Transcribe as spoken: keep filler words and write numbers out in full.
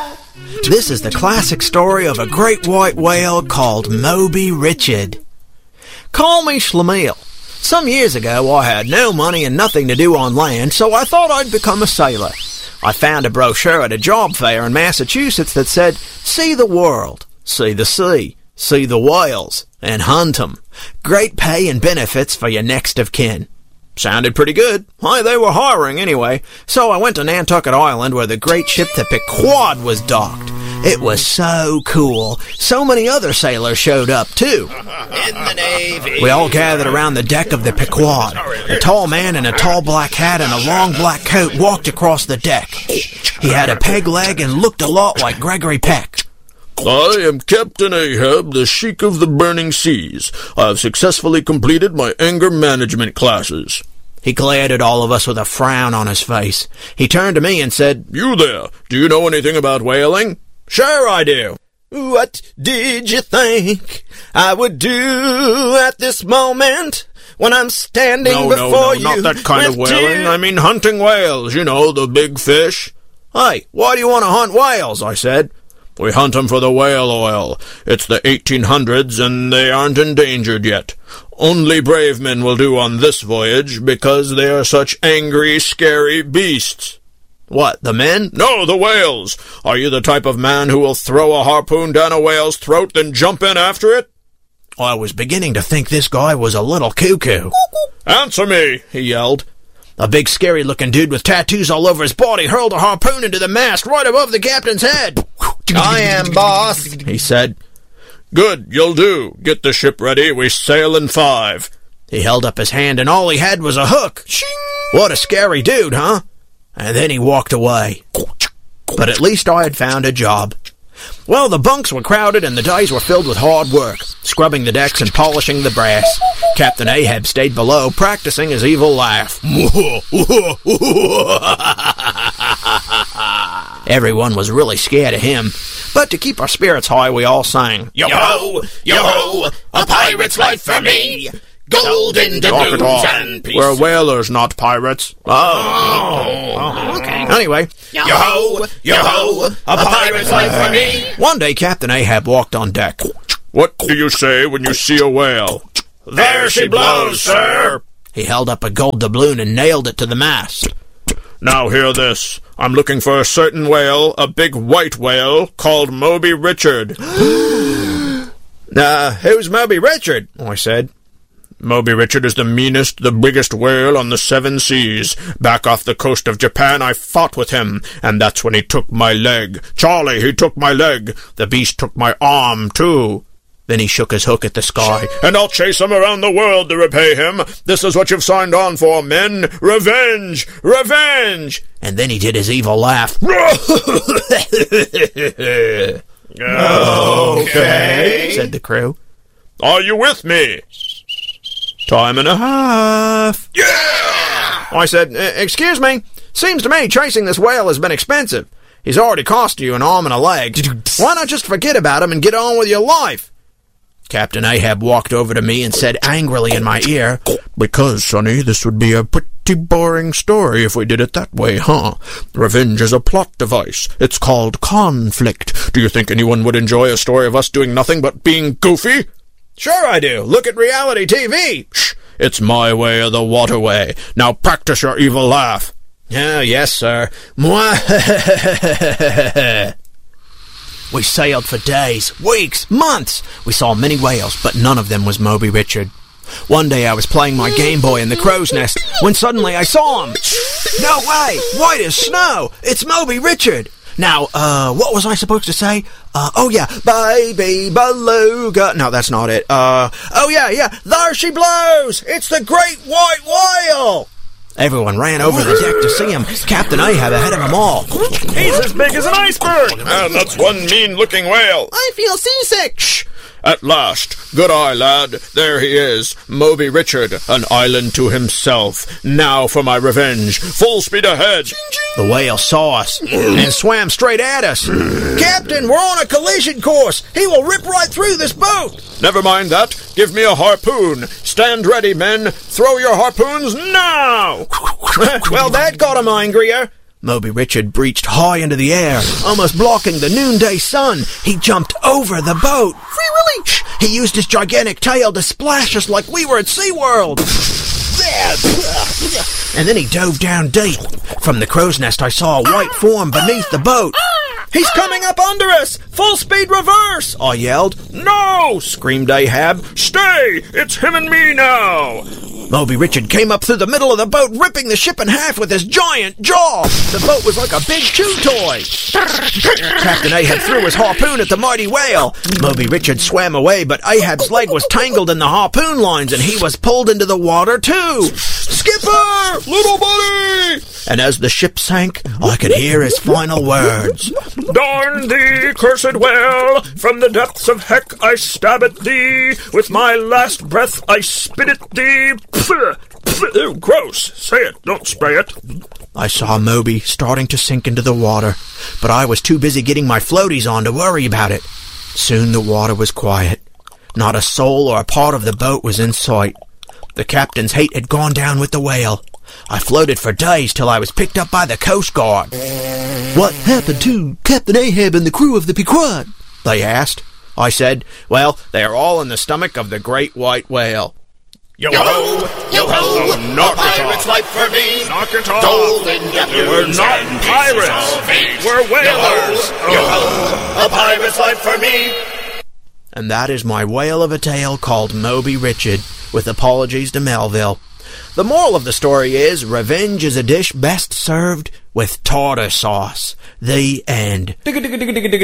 This is the classic story of a great white whale called Moby Richard. Call me Schlemiel. Some years ago, I had no money and nothing to do on land, so I thought I'd become a sailor. I found a brochure at a job fair in Massachusetts that said, "See the world, see the sea, see the whales, and hunt 'em. Great pay and benefits for your next of kin." Sounded pretty good. Why, they were hiring anyway. So I went to Nantucket Island where the great ship the Pequod was docked. It was so cool. So many other sailors showed up, too. In the Navy. We all gathered around the deck of the Pequod. A tall man in a tall black hat and a long black coat walked across the deck. He had a peg leg and looked a lot like Gregory Peck. I am Captain Ahab, the Sheik of the Burning Seas. I have successfully completed my anger management classes. He glared at all of us with a frown on his face. He turned to me and said, "You there, do you know anything about whaling?" "Sure I do." What did you think I would do at this moment when I'm standing no, before no, no, you? not that kind of whaling. Tears? I mean hunting whales, you know, the big fish. "Hey, why do you want to hunt whales?" I said. "We hunt 'em for the whale oil. It's the eighteen hundreds, and they aren't endangered yet. Only brave men will do on this voyage, because they are such angry, scary beasts." "What, the men?" "No, the whales. Are you the type of man who will throw a harpoon down a whale's throat, then jump in after it?" I was beginning to think this guy was a little cuckoo. "Answer me," he yelled. A big, scary-looking dude with tattoos all over his body hurled a harpoon into the mast right above the captain's head. "I am, boss," he said. "Good, you'll do. Get the ship ready. We sail in five." He held up his hand, and all he had was a hook. What a scary dude, huh? And then he walked away. But at least I had found a job. Well, the bunks were crowded and the days were filled with hard work, scrubbing the decks and polishing the brass. Captain Ahab stayed below, practicing his evil laugh. Everyone was really scared of him. But to keep our spirits high, we all sang, "Yo-ho, yo-ho, a pirate's life for me. Golden doubloons and peace." We're whalers, not pirates. Oh. oh. Okay. Anyway. Yo-ho, yo-ho, a pirate's life for me. One day, Captain Ahab walked on deck. "What do you say when you see a whale?" "There she blows, sir." He held up a gold doubloon and nailed it to the mast. "Now hear this. I'm looking for a certain whale, a big white whale, called Moby Richard." uh, who's Moby Richard?" I said. "Moby Richard is the meanest, the biggest whale on the seven seas. Back off the coast of Japan, I fought with him, and that's when he took my leg. Charlie, he took my leg. The beast took my arm, too." Then he shook his hook at the sky. "And I'll chase him around the world to repay him. This is what you've signed on for, men. Revenge! Revenge!" And then he did his evil laugh. "Okay," said the crew. "Are you with me?" "Time and a half." "Yeah!" I said, "Excuse me. Seems to me chasing this whale has been expensive. He's already cost you an arm and a leg. Why not just forget about him and get on with your life?" Captain Ahab walked over to me and said angrily in my ear, "Because, Sonny, this would be a pretty boring story if we did it that way, huh? Revenge is a plot device. It's called conflict. Do you think anyone would enjoy a story of us doing nothing but being goofy?" "Sure I do. Look at reality T V. Shh! It's my way or the waterway. Now practice your evil laugh." "Oh, yes, sir. Moi." We sailed for days, weeks, months. We saw many whales, but none of them was Moby Richard. One day I was playing my Game Boy in the crow's nest when suddenly I saw him. No way! White as snow! It's Moby Richard! Now, uh, what was I supposed to say? Uh, oh yeah, baby beluga. No, that's not it. Uh, oh yeah, yeah, there she blows! It's the great white whale! Everyone ran over the deck to see him. Captain Ahab ahead of them all. "He's as big as an iceberg! And that's one mean-looking whale." "I feel seasick." "Shh! At last. Good eye, lad. There he is. Moby Richard, an island to himself. Now for my revenge. Full speed ahead." The whale saw us and swam straight at us. "Captain, we're on a collision course. He will rip right through this boat." "Never mind that. Give me a harpoon. Stand ready, men. Throw your harpoons now." Well, that got him angrier. Moby Richard breached high into the air, almost blocking the noonday sun. He jumped over the boat. Free release! He used his gigantic tail to splash us like we were at SeaWorld. And then he dove down deep. From the crow's nest, I saw a white form beneath the boat. He's coming up under us! Full speed reverse! I yelled. No! Screamed Ahab. Stay! It's him and me now! Moby Richard came up through the middle of the boat, ripping the ship in half with his giant jaw. The boat was like a big chew toy. Captain Ahab threw his harpoon at the mighty whale. Moby Richard swam away, but Ahab's leg was tangled in the harpoon lines, and he was pulled into the water too. Skipper! Little buddy! And as the ship sank, I could hear his final words. Darn thee, cursed whale! From the depths of heck I stab at thee. With my last breath I spit at thee. Pfft, pfft, ew, gross. Say it, don't spray it. I saw Moby starting to sink into the water, but I was too busy getting my floaties on to worry about it. Soon the water was quiet. Not a soul or a part of the boat was in sight. The captain's hate had gone down with the whale. I floated for days till I was picked up by the Coast Guard. "What happened to Captain Ahab and the crew of the Pequod?" they asked. I said, well, they are all in the stomach of the great white whale. Yo-ho, yo-ho, Oh, knock a it pirate's off. life for me. Knock it off. Golden doubloons We're not and pirates. pieces of eight. We're whalers. Yo-ho, yo-ho, a pirate's life for me. And that is my whale of a tale called Moby Richard, with apologies to Melville. The moral of the story is, revenge is a dish best served with tartar sauce. The end.